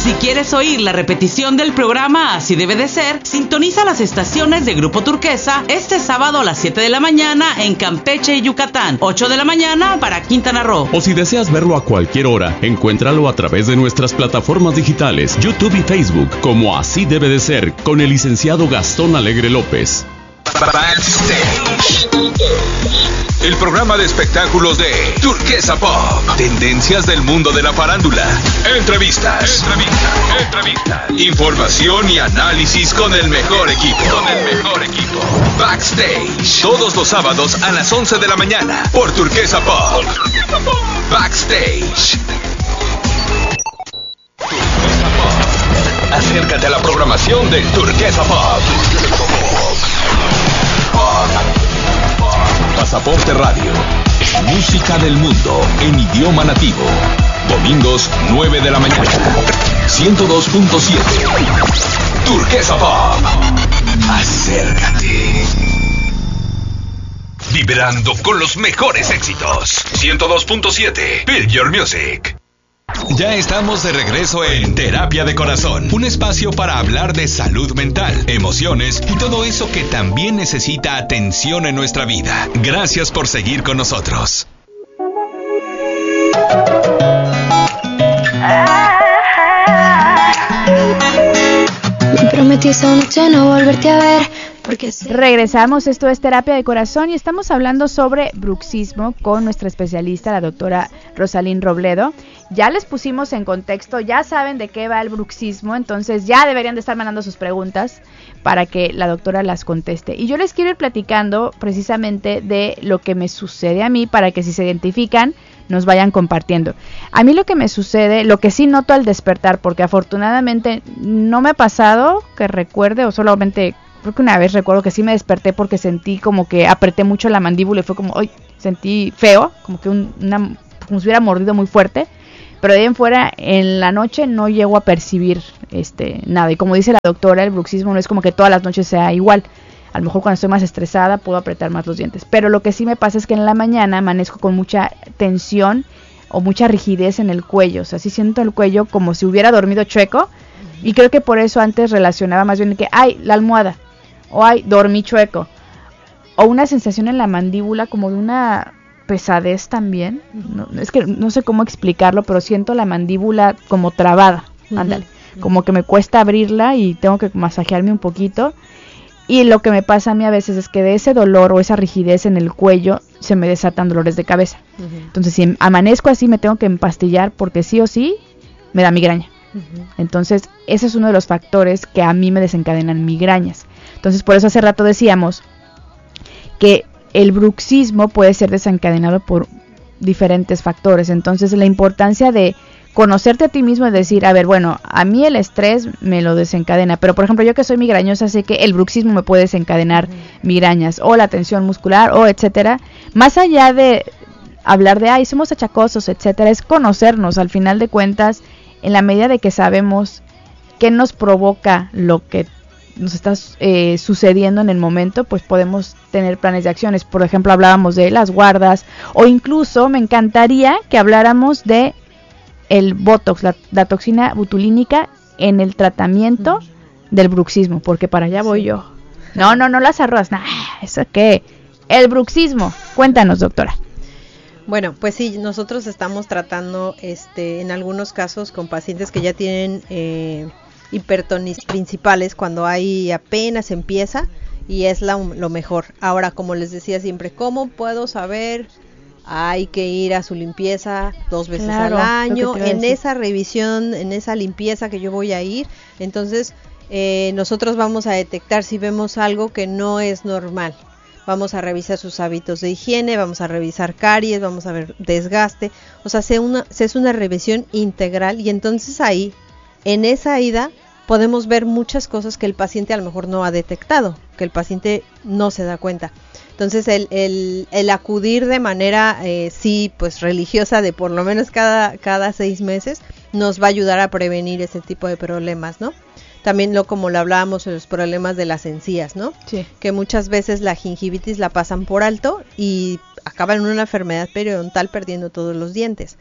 Si quieres oír la repetición del programa Así Debe de Ser, sintoniza las estaciones de Grupo Turquesa este sábado a las 7 de la mañana en Campeche y Yucatán, 8 de la mañana para Quintana Roo. O si deseas verlo a cualquier hora, encuéntralo a través de nuestras plataformas digitales, YouTube y Facebook, como Así Debe de Ser, con el licenciado Gastón Alegre López. Backstage, el programa de espectáculos de Turquesa Pop. Tendencias del mundo de la farándula. Entrevistas. Información y análisis con el mejor equipo. Backstage. Todos los sábados a las 11 de la mañana por Turquesa Pop. Backstage. Acércate a la programación de Turquesa Pop. Pasaporte Radio. Música del mundo en idioma nativo. Domingos 9 de la mañana. 102.7. Turquesa Pop. Acércate. Vibrando con los mejores éxitos. 102.7. Build Your Music. Ya estamos de regreso en Terapia de Corazón, un espacio para hablar de salud mental, emociones y todo eso que también necesita atención en nuestra vida. Gracias por seguir con nosotros. Me prometí esta noche no volverte a ver. Regresamos, esto es Terapia de Corazón y estamos hablando sobre bruxismo con nuestra especialista, la doctora Rosalín Robledo. Ya les pusimos en contexto, ya saben de qué va el bruxismo, entonces ya deberían de estar mandando sus preguntas para que la doctora las conteste. Y yo les quiero ir platicando precisamente de lo que me sucede a mí para que si se identifican nos vayan compartiendo. A mí lo que me sucede, lo que sí noto al despertar, porque afortunadamente no me ha pasado que recuerde o solamente... Creo que una vez recuerdo que sí me desperté porque sentí como que apreté mucho la mandíbula y fue como, ¡ay! Sentí feo, como que como si hubiera mordido muy fuerte. Pero de ahí en fuera, en la noche no llego a percibir nada. Y como dice la doctora, el bruxismo no es como que todas las noches sea igual. A lo mejor cuando estoy más estresada puedo apretar más los dientes. Pero lo que sí me pasa es que en la mañana amanezco con mucha tensión o mucha rigidez en el cuello. O sea, sí siento el cuello como si hubiera dormido chueco. Y creo que por eso antes relacionaba más bien que, ¡ay! La almohada. O dormí chueco. O una sensación en la mandíbula como de una pesadez también. No, es que no sé cómo explicarlo, pero siento la mandíbula como trabada. Ándale. Como que me cuesta abrirla y tengo que masajearme un poquito. Y lo que me pasa a mí a veces es que de ese dolor o esa rigidez en el cuello se me desatan dolores de cabeza. Entonces si amanezco así me tengo que empastillar porque sí o sí me da migraña. Entonces ese es uno de los factores que a mí me desencadenan migrañas. Entonces, por eso hace rato decíamos que el bruxismo puede ser desencadenado por diferentes factores. Entonces, la importancia de conocerte a ti mismo es decir, a ver, bueno, a mí el estrés me lo desencadena, pero por ejemplo, yo que soy migrañosa sé que el bruxismo me puede desencadenar migrañas o la tensión muscular o etcétera. Más allá de hablar de, somos achacosos, etcétera, es conocernos al final de cuentas en la medida de que sabemos qué nos provoca lo que nos está sucediendo en el momento, pues podemos tener planes de acciones. Por ejemplo, hablábamos de las guardas o incluso me encantaría que habláramos de el Botox, la toxina botulínica en el tratamiento del bruxismo, porque para allá voy yo. No las arrugas, ¿eso qué? El bruxismo, cuéntanos, doctora. Bueno, pues sí, nosotros estamos tratando en algunos casos con pacientes que ya tienen hipertonias principales cuando ahí apenas empieza y es lo mejor. Ahora, como les decía siempre, ¿cómo puedo saber? Hay que ir a su limpieza 2 veces al año, en esa revisión, en esa limpieza que yo voy a ir. Entonces, nosotros vamos a detectar si vemos algo que no es normal. Vamos a revisar sus hábitos de higiene, vamos a revisar caries, vamos a ver desgaste. O sea, se es una revisión integral y entonces ahí, en esa ida, podemos ver muchas cosas que el paciente a lo mejor no ha detectado, que el paciente no se da cuenta. Entonces el acudir de manera pues religiosa de por lo menos cada 6 meses nos va a ayudar a prevenir ese tipo de problemas, ¿no? También como lo hablábamos en los problemas de las encías, ¿no? Sí. Que muchas veces la gingivitis la pasan por alto y acaban en una enfermedad periodontal perdiendo todos los dientes.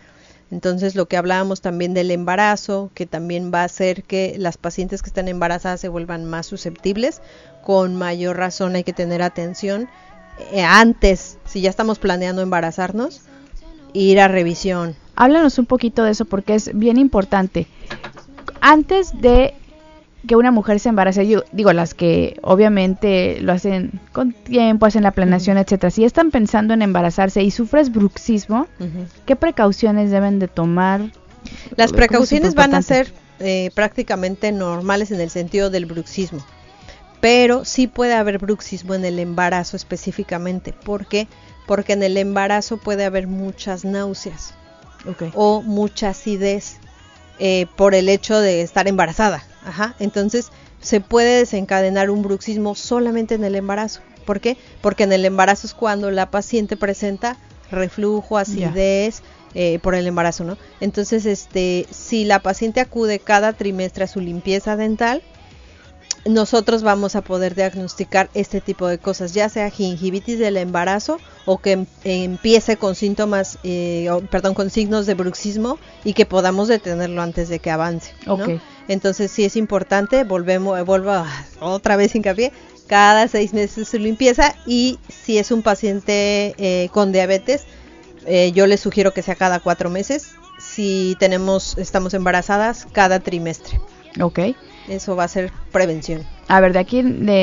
Entonces, lo que hablábamos también del embarazo, que también va a hacer que las pacientes que están embarazadas se vuelvan más susceptibles, con mayor razón hay que tener atención antes, si ya estamos planeando embarazarnos, ir a revisión. Háblanos un poquito de eso porque es bien importante. Antes de que una mujer se embarace, yo digo, las que obviamente lo hacen con tiempo, hacen la planeación, etcétera, si están pensando en embarazarse y sufres bruxismo, ¿qué precauciones deben de tomar? Las precauciones van a ser prácticamente normales en el sentido del bruxismo, pero sí puede haber bruxismo en el embarazo específicamente. ¿Por qué? Porque en el embarazo puede haber muchas náuseas o mucha acidez por el hecho de estar embarazada. Entonces se puede desencadenar un bruxismo solamente en el embarazo. ¿Por qué? Porque en el embarazo es cuando la paciente presenta reflujo, acidez, por el embarazo, ¿no? Entonces, si la paciente acude cada trimestre a su limpieza dental, nosotros vamos a poder diagnosticar este tipo de cosas, ya sea gingivitis del embarazo o que empiece con síntomas, con signos de bruxismo y que podamos detenerlo antes de que avance, ¿no? Entonces sí es importante, vuelvo otra vez hincapié, cada 6 meses su limpieza, y si es un paciente con diabetes, yo les sugiero que sea cada 4 meses, si estamos embarazadas, cada trimestre. Eso va a ser prevención. A ver, de aquí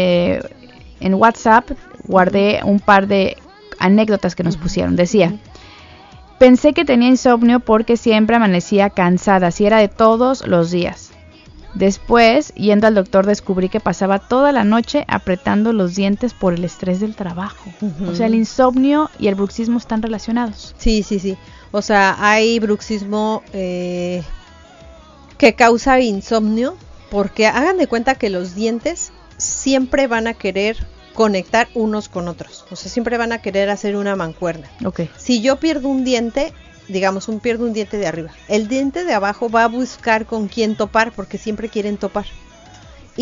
en WhatsApp guardé un par de anécdotas que nos pusieron. Decía, pensé que tenía insomnio porque siempre amanecía cansada, así era de todos los días. Después, yendo al doctor, descubrí que pasaba toda la noche apretando los dientes por el estrés del trabajo. O sea, el insomnio y el bruxismo están relacionados. Sí. O sea, hay bruxismo que causa insomnio, porque hagan de cuenta que los dientes siempre van a querer conectar unos con otros. O sea, siempre van a querer hacer una mancuerna. Si yo pierdo un diente, pierdo un diente de arriba, el diente de abajo va a buscar con quién topar, porque siempre quieren topar.